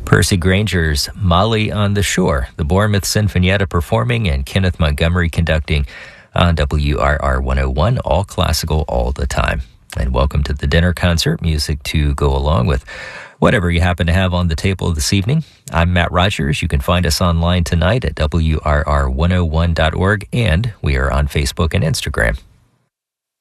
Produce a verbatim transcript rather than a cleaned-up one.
Percy Granger's Molly on the Shore, the Bournemouth Sinfonietta performing and Kenneth Montgomery conducting on W R R one oh one, all classical all the time. And welcome to the dinner concert, music to go along with whatever you happen to have on the table this evening. I'm Matt Rogers. You can find us online tonight at W R R one oh one dot org, and we are on Facebook and Instagram.